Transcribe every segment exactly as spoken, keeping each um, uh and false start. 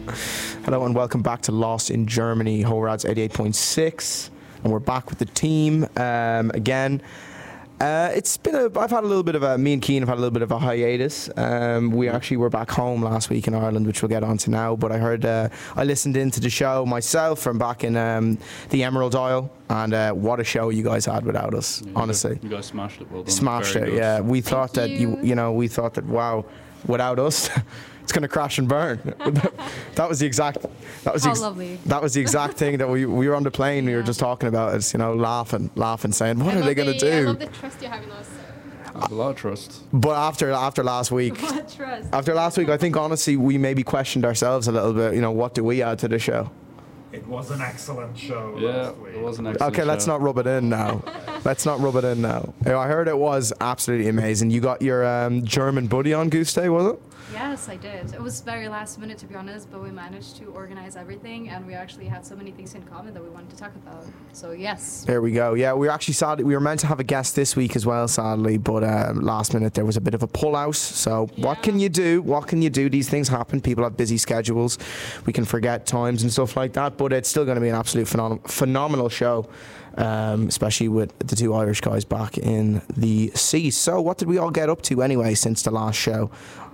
Hello and welcome back to Lost in Germany, Horad's eighty-eight point six, and we're back with the team um, again. Uh, it's been a. I've had a little bit of a. Me and Keane have had a little bit of a hiatus. Um, we actually were back home last week in Ireland, which we'll get on to now. But I heard. Uh, I listened into the show myself from back in um, the Emerald Isle, and uh, what a show you guys had without us. Yeah, honestly, you guys smashed it. Well done. Smashed Very it. good. Yeah, we Thank thought that you. you. You know, we thought that wow, without us. It's going to crash and burn. That was the exact. That was the How ex- lovely. That was the exact thing that we we were on the plane. We were Yeah. just talking about it. You know, laughing, laughing, saying, "What I are they love going to the- I do?" love the trust you have in us. I have a lot of trust. But after after last week, What trust? after last week, I think honestly we maybe questioned ourselves a little bit. You know, what do we add to the show? It was an excellent show Yeah, last week. it was an excellent Okay, let's show. not rub it in now. Let's not rub it in now. Yeah, I heard it was absolutely amazing. You got your um, German buddy on Goose Day, was it? Yes, I did. It was very last minute, to be honest, but we managed to organize everything, and we actually had so many things in common that we wanted to talk about. So yes. There we go. Yeah, we were actually sad. We were meant to have a guest this week as well, sadly, but uh, last minute there was a bit of a pull-out. So what can you do? What can you do? These things happen. People have busy schedules. We can forget times and stuff like that, but it's still going to be an absolute phenom- phenomenal show, um, especially with the two Irish guys back in the sea. So what did we all get up to anyway since the last show?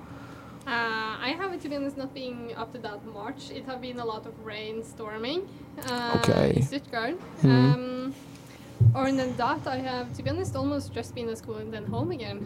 Uh, I have, to be honest, not been up to that much. It have been a lot of rain, storming uh, Okay. in Stuttgart. Mhm. Um, other than that, I have, to be honest, almost just been at school and then home again.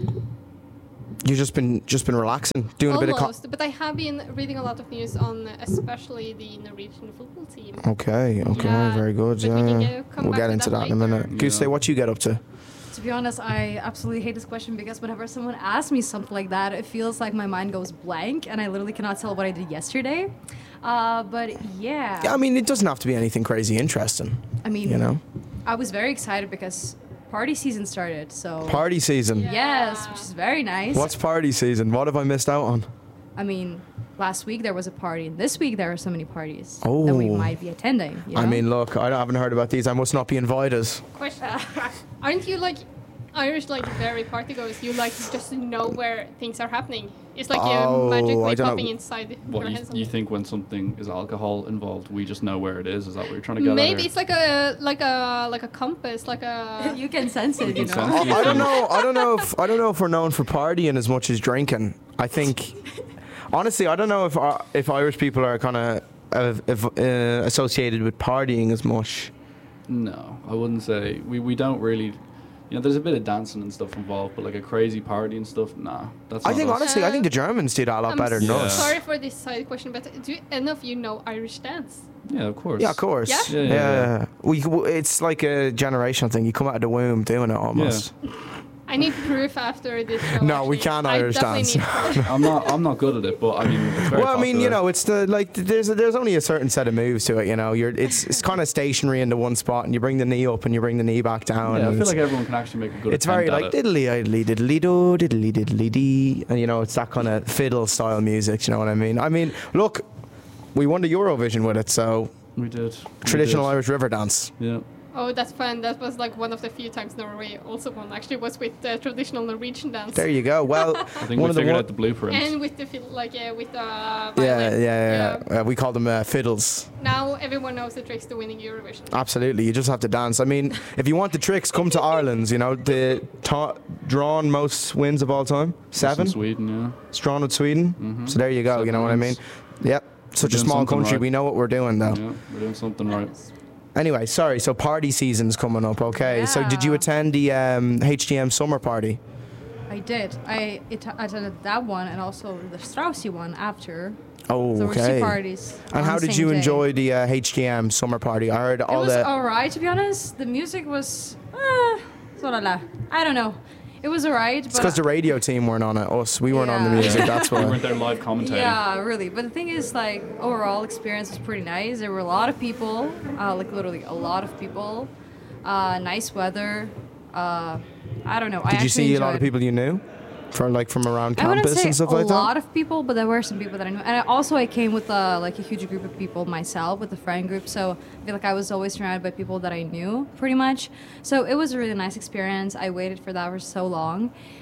You've just been just been relaxing, doing a bit of. Almost, but I have been reading a lot of news on uh, especially the Norwegian football team. Co- okay, okay, Yeah, very good. but we Yeah, can yeah. go- come We'll back get to into that that, in a later. minute. Goose Day, Yeah. what you get up to? To be honest, I absolutely hate this question because whenever someone asks me something like that, it feels like my mind goes blank and I literally cannot tell what I did yesterday. Uh, but yeah, Yeah, I mean, it doesn't have to be anything crazy interesting. I mean, You know, I was very excited because party season started. So party season. Yeah. yes, which is very nice. What's party season? What have I missed out on? I mean, last week there was a party, and this week there are so many parties that we Oh. might be attending. You I know? mean, look, I haven't heard about these. I must not be invited. Question: Aren't you like Irish, like very party goers? You like just to know where things are happening. It's like Oh, you're I magically don't know. popping inside What your you, head. you think when something is alcohol involved, we just know where it is? Is that what you're trying to get Maybe at? here? it's like a like a like a compass, like a. you can sense it, you can know. sense it. I don't know. I don't know if I don't know if we're known for partying as much as drinking. I think, honestly, I don't know if uh, if Irish people are kind of uh, if, uh, associated with partying as much. No, I wouldn't say. We, we don't really. You know, there's a bit of dancing and stuff involved, but like a crazy party and stuff, nah. That's I not think us. honestly, I think the Uh, Germans do that a lot I'm better than Yeah. us. sorry for this side question, but do any of you know Irish dance? Yeah, of course. Yeah, of course. Yeah? Yeah, yeah, yeah. We, w- it's like a generational thing. You come out of the womb doing it almost. I need proof after this show. No, we actually. can't I Irish definitely dance. need proof. I'm not. I'm not good at it, but I mean, it's very Well, I mean, you popular. know, it's the like there's there's only a certain set of moves to it. You know, you're it's it's kind of stationary in the one spot, and you bring the knee up and you bring the knee back down. Yeah, I and feel it's, like everyone can actually make a good. it's very attempt like at it. diddly diddly diddly do diddly diddly dee, and you know, it's that kind of fiddle style music. You know what I mean? I mean, look, we won the Eurovision with it, so We did. traditional we did. Irish river dance. Yeah. Oh, that's fun. That was like one of the few times Norway also won. Actually, was with the traditional Norwegian dance. There you go. Well, I think one we of the figured one- out the blueprint. And with the fil- like uh, with the yeah, violin. yeah, yeah. Uh, we call them uh, fiddles. Now everyone knows the tricks to winning Eurovision. Absolutely, you just have to dance. I mean, if you want the tricks, come to Ireland. You know, the ta- drawn most wins of all time, Us seven. in Sweden, yeah. It's drawn with Sweden. Mhm. So there you go. Seven you know what I mean? wins. Yep. Such a doing small something country. right. We know what we're doing, though. Yeah, we're doing something right. Anyway, sorry. So party season's coming up. Okay. So did you Yeah. attend the um, H D M summer party? I did. I it, attended that one and also the Straussy one after. Oh, So there were two okay. parties. And on how the did same you day. enjoy the uh, H D M summer party? I heard It all was the. alright, to be honest. The music was, uh, sort of la. I don't know. It was alright, It's but because the radio team weren't on it. Us, we weren't on the Yeah. music. That's We why. weren't there live commentating. yeah, really. But the thing is, like, overall experience was pretty nice. There were a lot of people, uh, like literally a lot of people. Uh, nice weather. Uh, I don't know. I Did you actually see a lot of enjoyed- people you knew, from like from around I wouldn't campus say and stuff a like that? lot of people, but there were some people that I knew. And I, also, I came with uh, like a huge group of people myself, with a friend group. So I feel like I was always surrounded by people that I knew, pretty much. So it was a really nice experience. I waited for that for so long,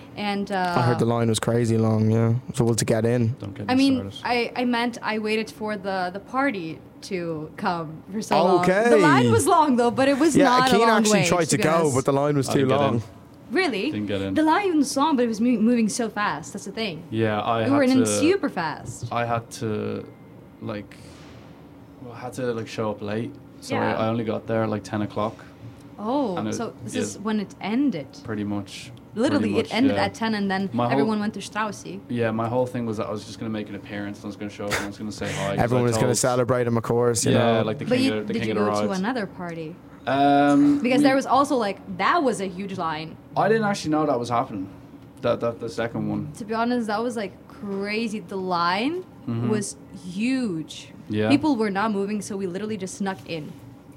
And uh, I heard the line was crazy long. Yeah, so well to get in. Don't get me I mean, started. I, I meant I waited for the, the party to come for so Okay. long. The line was long though, but it was Yeah, not a Keen long actually wait, tried to be go, honest. but the line was I too didn't get long. in. Really? Didn't get in. The line was long, but it was mo- moving so fast. That's the thing. Yeah, I we had were in to. super fast. I had to, like, well, I had to like show up late, so Yeah. I, I only got there at like ten o'clock, Oh, and it- so this yeah. is when it ended. pretty much. Literally, pretty it much, ended yeah. at ten, and then My whole- everyone went to Straussy. Yeah, my whole thing was that I was just gonna make an appearance. And I was gonna show up and I was gonna say hi. 'cause Everyone I was going to told- celebrate him, of course. You Yeah, know. like the But king. you, of, the did king you of go the to rides. another party? Um, Because we- there was also like that was a huge line. I didn't actually know that was happening. That that the second one. To be honest, that was like crazy. The line Mhm. was huge. Yeah. People were not moving, so we literally just snuck in.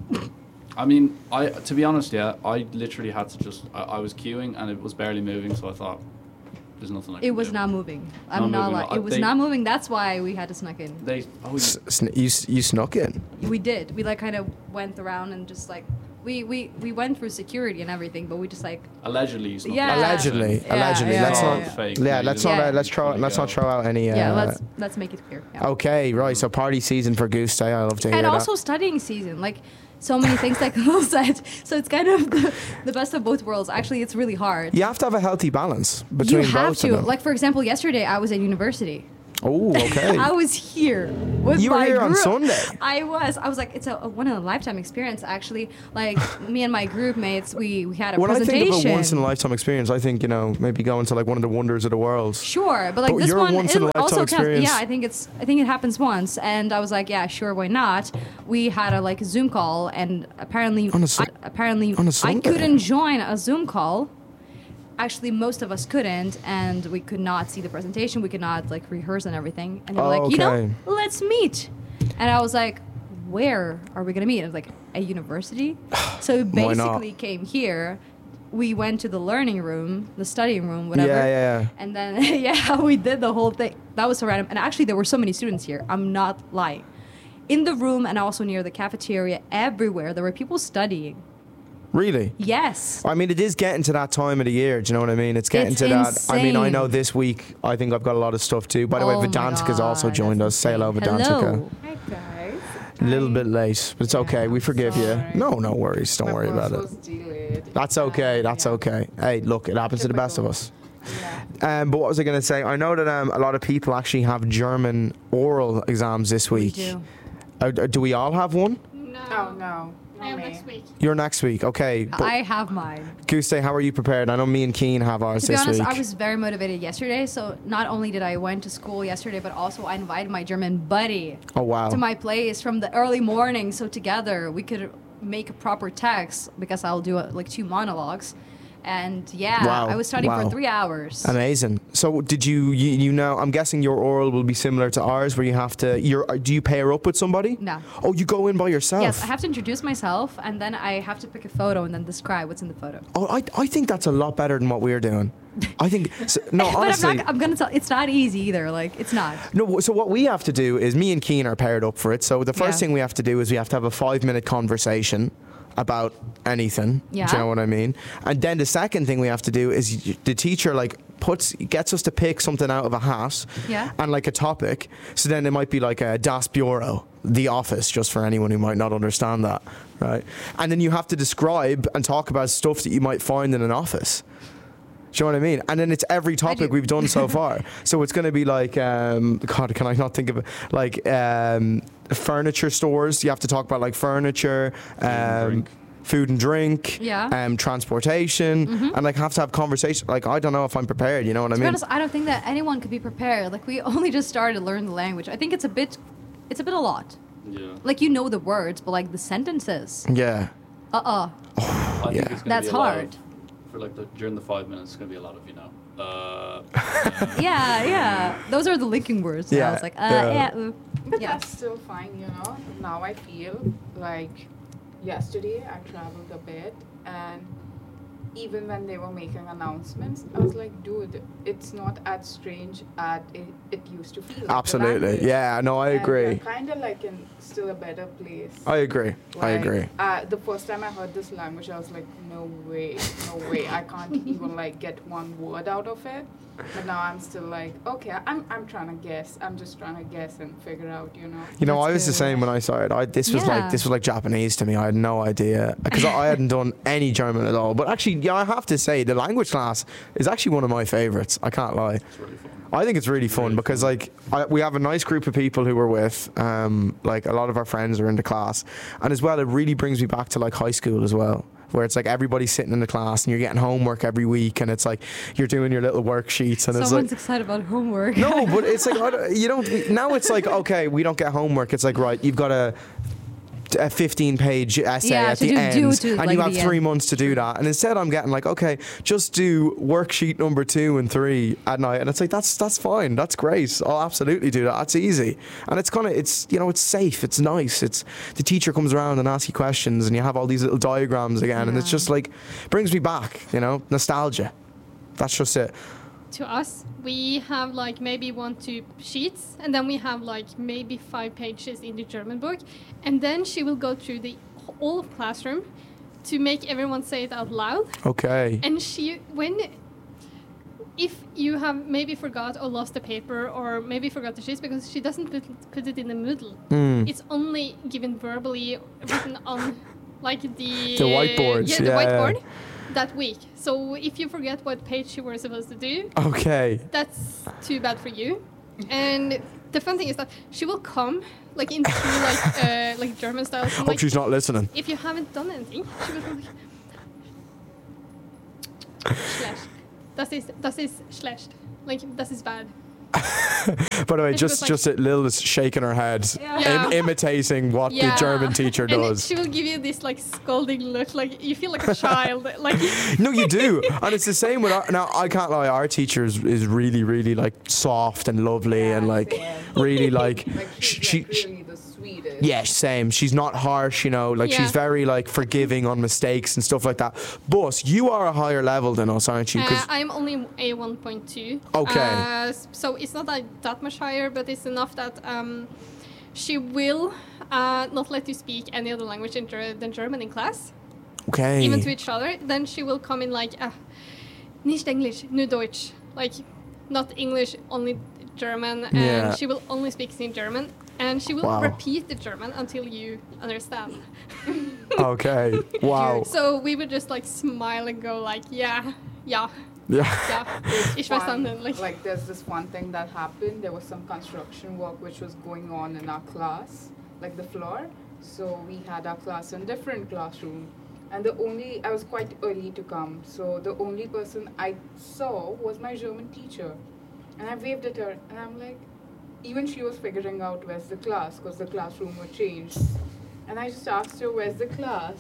I mean, I to be honest, yeah, I literally had to just. I, I was queuing and it was barely moving, so I thought, there's nothing I can It was do. not moving. I'm Not not moving. lying. I- It was they- not moving. That's why we had to snuck in. They. Oh, S- sn- you s- you snuck in. We did. We like kind of went around and just like we we we went through security and everything, but we just like allegedly. you snuck Yeah. in. Allegedly, Yeah, allegedly. yeah, let's yeah, not. yeah. Fake. Yeah, You let's didn't not. Uh, Yeah. let's throw. fully Let's not go. throw out any. Uh, yeah. Let's let's make it clear. Yeah. Okay, right. So party season for Goose Day. I love to hear And that. also studying season, like so many things like Will said. So it's kind of the, the best of both worlds. Actually, it's really hard. you have to have a healthy balance between You have both to. of them. Like for example, yesterday I was at university. Oh, okay. I was here with You were my here on group. Sunday. I was. I was like, it's a, a one in a lifetime experience. Actually, like me and my group mates, we we had a When I presentation. think of a once in a lifetime experience, I think you know maybe going to like one of the wonders of the world. Sure, but like But this your one, once in a it lifetime also counts. experience- Yeah, I think it's. I think it happens once, and I was like, yeah, sure, why not? We had a like a Zoom call, and apparently, On a Sun- I, apparently, on a I Sunday? couldn't join a Zoom call. Actually, most of us couldn't, and we could not see the presentation. We could not like rehearse and everything. And they were Oh, like, you okay. know, let's meet. And I was like, where are we gonna meet? I was like, at university. So we Why not? basically came here. We went to the learning room, the studying room, whatever. Yeah, yeah, yeah. And then, yeah, we did the whole thing. That was so random. And actually, there were so many students here. I'm not lying. In the room and also near the cafeteria, everywhere, there were people studying. Really? Yes. I mean, it is getting to that time of the year. Do you know what I mean? It's getting It's to that. I mean, I know insane. this week. I think I've got a lot of stuff too. By the Oh way, my Vedantika's also God, joined us. that's Say hello, insane. Vedantika. Hello. Hi guys. A little bit late, but it's okay. We forgive you. sorry. No, no worries. Don't My worry bus about it. was delayed. That's okay. Uh, That's yeah. okay. Hey, look, it happens to the best of us. Yeah. Um, but what was I going to say? I know that um, a lot of people actually have German oral exams this We week. do. Uh, d- do we all have one? No. Oh no. I Not have me. next week. You're next week. Okay. But I have mine. Guste, how are you prepared? I know me and Keen have ours To be this honest, week. I was very motivated yesterday. So not only did I went to school yesterday, but also I invited my German buddy oh, wow. to my place from the early morning. So together we could make a proper text because I'll do uh like two monologues. And yeah, Wow, I was studying wow. for three hours. Amazing. So, did you, you you know? I'm guessing your oral will be similar to ours, where you have to. You're. uh, Do you pair up with somebody? No. Oh, you go in by yourself. Yes, I have to introduce myself, and then I have to pick a photo and then describe what's in the photo. Oh, I I think that's a lot better than what we're doing. I think. So, no, but honestly. I'm not. I'm gonna tell. It's not easy either. Like it's not. No, so what we have to do is me and Keen are paired up for it. So the first Yeah. thing we have to do is we have to have a five minute conversation about anything. Yeah. Do you know what I mean? And then the second thing we have to do is y- the teacher like puts gets us to pick something out of a hat. Yeah. And like a topic. So then it might be like a Das Bureau, The Office, just for anyone who might not understand that, right? And then you have to describe and talk about stuff that you might find in an office. Do you know what I mean? And then it's every topic do. we've done so far. So it's going to be like, um, God, can I not think of it? Like um, furniture stores. You have to talk about like furniture, and um, drink. food and drink, Yeah. um, transportation, and like have to have conversation. Like I don't know if I'm prepared. You know what I To be mean? honest, I don't think that anyone could be prepared. Like we only just started to learn the language. I think it's a bit, it's a bit a lot. Yeah. Like you know the words, but like the sentences. Yeah. Uh uh I think Yeah. it's gonna That's be a lot hard. of- for like the, during the five minutes, it's gonna be a lot of you know. Uh, Yeah, yeah. Those are the linking words. Yeah. Yeah, It's like uh yeah. yeah. uh, But yeah. that's still fine, you know. Now I feel like yesterday I traveled a bit and even when they were making announcements, I was like, dude, it's not as strange as it, it used to feel. Like the Absolutely. language. Yeah, no, I agree. Kind of like in still a better place. I agree. I Like, agree. Uh, the first time I heard this language, I was like, no way, no way. I can't even like get one word out of it. But now I'm still like, okay, I'm I'm trying to guess. I'm just trying to guess and figure out, you know. You know, That's I was the good. same when I started. I, this was Yeah. like this was like Japanese to me. I had no idea because I hadn't done any German at all. But actually, yeah, I have to say the language class is actually one of my favorites. I can't lie. It's really fun. I think it's really fun Really because fun. like I, we have a nice group of people who we're with. Um, like a lot of our friends are in the class, and as well, it really brings me back to like high school as well, where it's like everybody's sitting in the class and you're getting homework every week, and it's like you're doing your little worksheets, and it's Someone's like. excited about homework. No, but it's like I don't- you don't. Now it's like okay, we don't get homework. It's like right, you've got a, a fifteen page essay Yeah, at to the do- end, do to, and like, you the have three end. months to do that. And instead, I'm getting like okay, just do worksheet number two and three at night, and it's like that's that's fine, that's great. I'll absolutely do that. That's easy, and it's kind of it's you know it's safe, it's nice. It's the teacher comes around and asks you questions, and you have all these little diagrams again, and it's Yeah. just like brings me back, you know, nostalgia. That's just it. To us, we have like maybe one, two sheets, and then we have like maybe five pages in the German book, and then she will go through the whole of classroom to make everyone say it out loud. Okay. And she, when, if you have maybe forgot or lost the paper or maybe forgot the sheets, because she doesn't put, put it in the Moodle, Mm. it's only given verbally written on like the The whiteboards, yeah, the yeah, yeah. whiteboard that week. So if you forget what page you were supposed to do, Okay. that's too bad for you. And the fun thing is that she will come like in true like uh, like German style. and, Hope like, she's not listening. if you haven't done anything, she will go like schlecht. Das ist das ist schlecht. Like das ist bad. By the way, And she just was like- just that Lil is shaking her head, Yeah. im- imitating what Yeah. the German teacher And does. she will give you this like scolding look, like you feel like a child. Like No, you do, and it's the same with our, now. I can't lie. Our teacher is, is really, really like soft and lovely, and Yeah, like same. really like Like sh- she's she. like sh- really the sweetest. Yeah, same. She's not harsh, you know. Like she's Yeah. very like forgiving on mistakes and stuff like that. But you are a higher level than us, aren't you? uh, 'Cause- I'm only a one point two. Okay. Uh, s- so it's not like that much higher, but it's enough that um, she will uh, not let you speak any other language in ger- than German in class, okay. even to each other. Then she will come in like, uh, nicht English, nur Deutsch. Like, not English, only German. And Yeah. she will only speak in German. And she will Wow. repeat the German until you understand. Okay. Wow. So we would just like smile and go like, yeah, yeah, Yeah. yeah. Ich One- verstanden. Like, like there's this one thing that happened. There was some construction work which was going on in our class, like the floor. So we had our class in different classroom, and the only I was quite early to come. So the only person I saw was my German teacher, and I waved at her, and I'm like, even she was figuring out where's the class because the classroom would change, and I just asked her where's the class.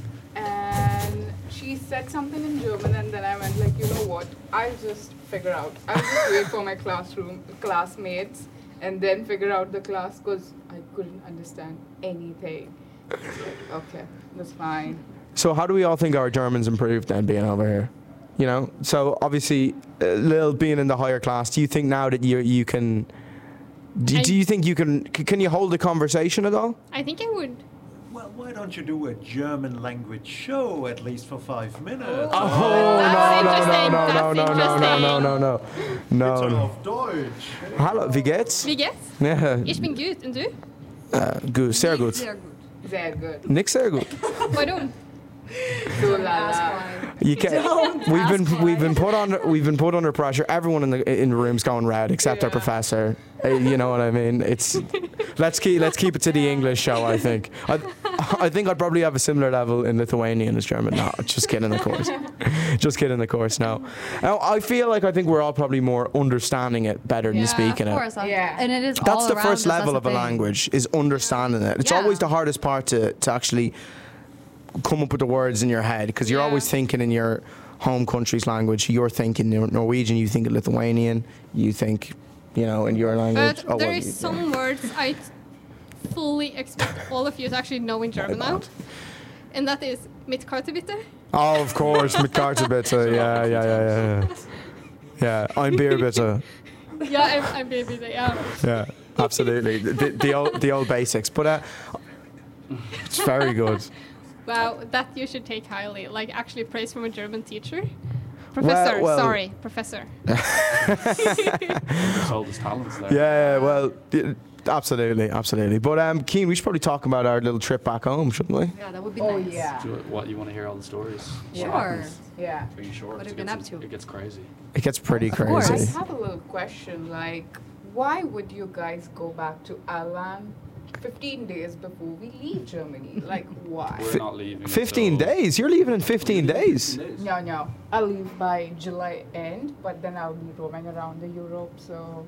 And she said something in German, and then I went like, you know what? I'll just figure out. I'll just wait for my classroom classmates, and then figure out the class because I couldn't understand anything. I was like, okay, that's fine. So how do we all think our German's improved then being over here? You know, so obviously, uh, Lil being in the higher class, do you think now that you you can, do, I- do you think you can, c- can you hold a conversation at all? I think I would. Well, why don't you do a German language show at least for five minutes? Oh, That's no, no, interesting, no, no, that's no, no, no, no, no, no, Bitte no. auf Deutsch. Hallo, wie geht's? Wie geht's? Ja, Ich bin gut. Und du? äh, gut, sehr gut. Sehr gut. Very good. Nick, sehr gut. Warum? So la la. You can't. We've been we've been put under we've been put under pressure. Everyone in the in the room's going red except our Yeah. professor. Uh, you know what I mean? It's let's keep let's keep it to the English show. I think. I, I think I'd probably have a similar level in Lithuanian as German. No, just kidding, of course. Just kidding, of course. No. Now, I feel like I think we're all probably more understanding it better than Yeah, speaking Of it. course, I- Yeah. and it is That's all the around first us, level that's of the a thing. language is understanding it. It's Yeah. always the hardest part to, to actually come up with the words in your head because you're Yeah. always thinking in your home country's language. You're thinking Nor- Norwegian, you think Lithuanian, you think, you know, in your language. But Oh, there well, is you- some words I fully expect all of you to actually know in German now. God. And that is mit Karte bitte. Oh, of course, mit Kartenbitte. Yeah, yeah, yeah, yeah, yeah. Yeah, I'm beer bitte. Yeah, I'm, I'm baby. Yeah. Yeah, absolutely. The, the old the old basics, but uh, it's very good. Wow, that you should take highly. Like actually praise from a German teacher. Professor, well- sorry, professor. Sold his talents there. Yeah, well, y- absolutely, absolutely. But um, Keane, we should probably talk about our little trip back home, shouldn't we? Yeah, that would be Oh nice. yeah. Do it, what you want to hear all the stories? Yeah. What Sure. happens? Yeah. Are you sure? What It have you been gets- up to? It gets crazy. It gets pretty Of course. crazy. I have a little question. Like, why would you guys go back to Ireland fifteen days before we leave Germany? Like, why? We're not leaving. fifteen until- days? You're leaving in fifteen days? No, no. I'll leave by July end, but then I'll be roaming around the Europe. So,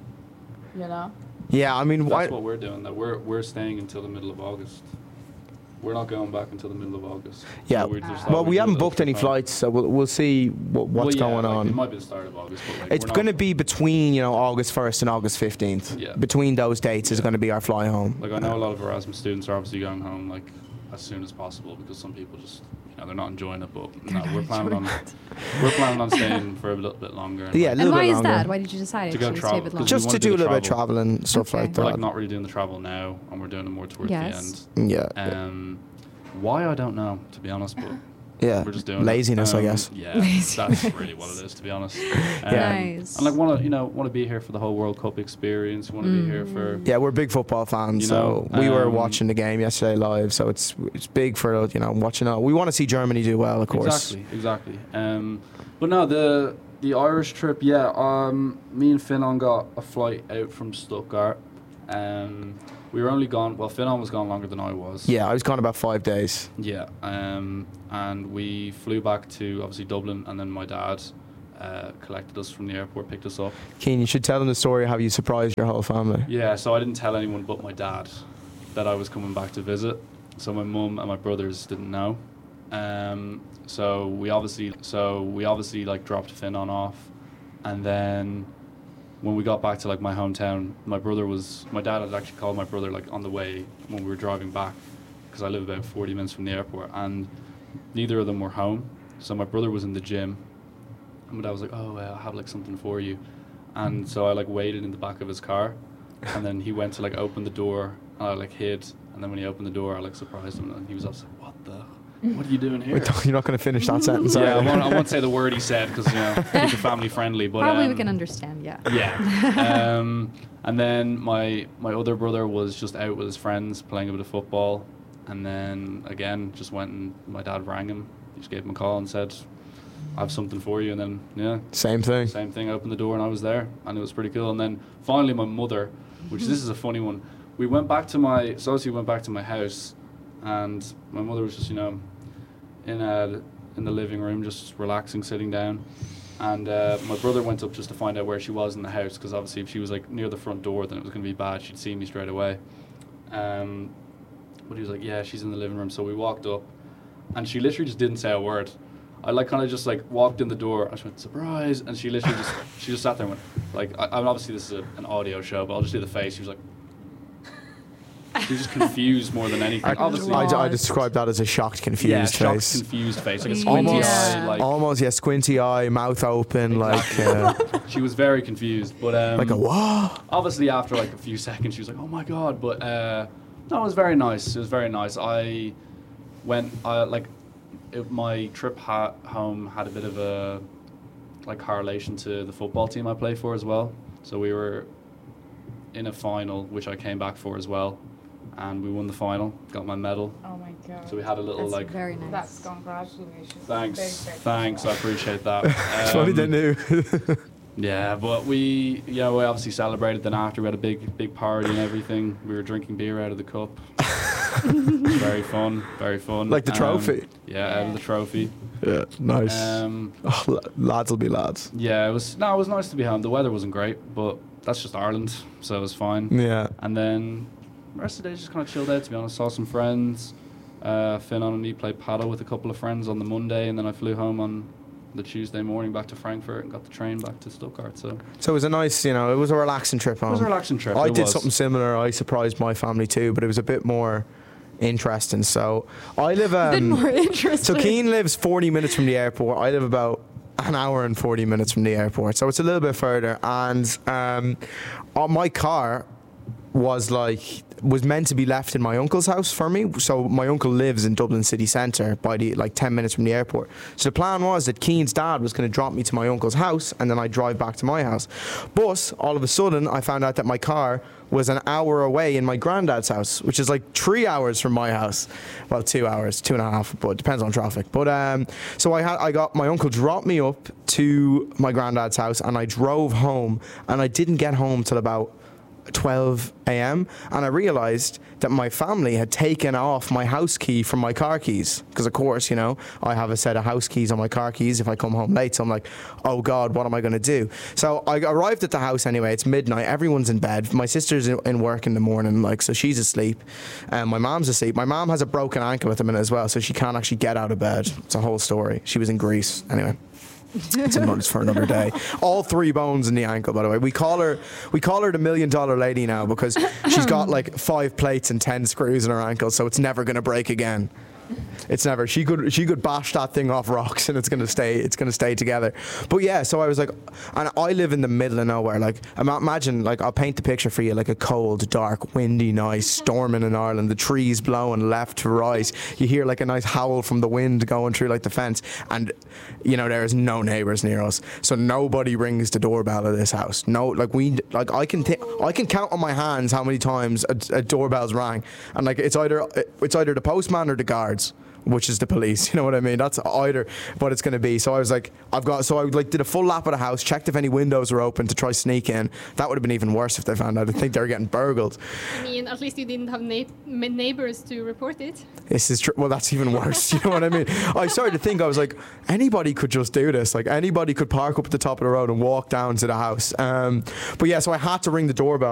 you know. Yeah, I mean, why? That's what we're doing. That we're we're staying until the middle of August. We're not going back until the middle of August. Yeah. So we're just- Well, we're we doing haven't a little booked any trip out. flights, so we'll, we'll see what, what's Well, yeah, going like, on. It might be the start of August, but like It's we're not- going to be between, you know, August first and August fifteenth. Yeah. Between those dates is Yeah. going to be our fly home. Like I know a lot of Erasmus students are obviously going home like as soon as possible because some people just you know they're not enjoying it. But no, we're planning on we're planning on staying for a little bit longer. And, Yeah, a like, And little why bit is longer. that? Why did you decide To go actually to stay a travel, bit 'cause longer? we Just wanna to do do a the little bit of travel. traveling and stuff Okay. like we're that. like not really doing the travel now, and we're doing it more towards Yes. the yeah. end. Um, why I don't know to be honest, but Yeah. we're just doing it. Laziness, I Um, guess. Yeah, Lazy. that's really what it is to be honest. Um, Yeah. Nice. And like want to you know want to be here for the whole World Cup experience. Want to be here for Yeah, we're big football fans, You so know, we were um, watching the game yesterday live. So it's it's big for you know watching. It. We want to see Germany do well, of course. Exactly, exactly. Um, but no, the the Irish trip, yeah. Um, me and Finan got a flight out from Stuttgart. Um, we were only gone. Well, Finan was gone longer than I was. Yeah, I was gone about five days. Yeah. Um, and we flew back to obviously Dublin, and then my dad uh, collected us from the airport, picked us up. Keane, you should tell them the story of how you surprised your whole family. Yeah. So I didn't tell anyone but my dad that I was coming back to visit. So my mum and my brothers didn't know. Um, so we obviously, so we obviously like dropped Finan off, and then when we got back to like my hometown, my brother was, my dad had actually called my brother like on the way when we were driving back, because I live about forty minutes from the airport, and neither of them were home. So my brother was in the gym, and my dad was like, "Oh, uh, I have like something for you," and so I like waited in the back of his car, and then he went to like open the door, and I like hid, and then when he opened the door, I like surprised him, and he was also like, "What the? What are you doing here?" Wait, you're not going to finish that sentence, are Yeah, I you? won't, I won't say the word he said because you know keep it family friendly. But Probably um, we can understand, yeah. yeah. Um, and then my my other brother was just out with his friends playing a bit of football, and then again just went and my dad rang him. He just gave him a call and said, "I have something for you." And then yeah, Same thing. same thing. Opened the door and I was there, and it was pretty cool. And then finally my mother, which this is a funny one. We went back to my so obviously we went back to my house, and my mother was just you know in uh in the living room just relaxing, sitting down. And uh, my brother went up just to find out where she was in the house, because obviously if she was like near the front door, then it was going to be bad. She'd see me straight away. Um, but he was like, "Yeah, she's in the living room." So we walked up, and she literally just didn't say a word. I like kind of just like walked in the door. I just went, "Surprise!" And she literally just she just sat there and went like, I, I mean, obviously this is a, an audio show, but I'll just do the face. She was like, she was just confused more than anything. I, obviously, I, I Lost. describe that as a shocked, confused yeah, shocked, face. confused face, like a squinty Yeah. eye, like. Almost, yeah, squinty eye, mouth open, Exactly. like uh, She was very confused, but um, like a what? obviously after like a few seconds she was like, "Oh my god!" But uh, no, it was very nice. It was very nice. I went, I like, it, my trip ha- home had a bit of a like correlation to the football team I play for as well. So we were in a final, which I came back for as well, and we won the final. Got my medal. Oh my god. So we had a little That's like. very nice. That's congratulations. Thanks, Big, big thanks. I congrats. appreciate that. It's funny they Um, knew. Yeah, but we, yeah, we obviously celebrated. Then after we had a big, big party and everything. We were drinking beer out of the cup. It was very fun, very fun. Like the Um, trophy? Yeah, out of the trophy. Yeah, nice. Um, Oh, la- lads will be lads. yeah, it was. No, it was nice to be home. The weather wasn't great, but that's just Ireland, so it was fine. Yeah. And then the rest of the day just kind of chilled out. To be honest, saw some friends. Uh, Finan and me played paddle with a couple of friends on the Monday, and then I flew home on the Tuesday morning back to Frankfurt and got the train back to Stuttgart. So it So it was a nice, you know, it was a relaxing trip home. was a relaxing trip. I it did was. something similar. I surprised my family too, but it was a bit more, interesting. So I live um, a bit more interesting. so Keane lives forty minutes from the airport. I live about an hour and forty minutes from the airport, so it's a little bit further. And um, on my car was like was meant to be left in my uncle's house for me. So my uncle lives in Dublin city centre, by the like ten minutes from the airport. So the plan was that Keane's dad was going to drop me to my uncle's house, and then I'd drive back to my house. But all of a sudden, I found out that my car was an hour away in my granddad's house, which is like three hours from my house. Well, two hours, two and a half, but it depends on traffic. But um, so I had, I got my uncle dropped me up to my granddad's house, and I drove home, and I didn't get home till about twelve a.m. and I realized that my family had taken off my house key from my car keys, because of course, you know, I have a set of house keys on my car keys if I come home late. So I'm like, oh God, what am I going to do? So I arrived at the house anyway. It's midnight, everyone's in bed. My sister's in, in work in the morning, like, so she's asleep, and my mom's asleep. My mom has a broken ankle at the minute as well, so she can't actually get out of bed. It's a whole story. She was in Greece anyway. It's another for another day. All three bones in the ankle, by the way. We call her we call her the million dollar lady now, because she's got like five plates and ten screws in her ankle, so it's never going to break again. It's never. She could she could bash that thing off rocks and it's gonna stay. It's gonna stay together. But yeah, so I was like, and I live in the middle of nowhere. Like, imagine, like, I'll paint the picture for you, like a cold, dark, windy night, storming in Ireland. The trees blowing left to right. You hear like a nice howl from the wind going through like the fence, and you know there is no neighbours near us, so nobody rings the doorbell of this house. No, like we, like I can th- I can count on my hands how many times a, a doorbell's rang, and like it's either it's either the postman or the guards, which is the police. You know what I mean? That's either what it's going to be. So I was like, I've got, so I like did a full lap of the house, checked if any windows were open to try sneak in. That would have been even worse if they found out. I think they were getting burgled. I mean, at least you didn't have na- neighbors to report it. This is true. Well, that's even worse. You know what I mean? I started to think, I was like, anybody could just do this. Like, anybody could park up at the top of the road and walk down to the house. Um, but yeah, so I had to ring the doorbell.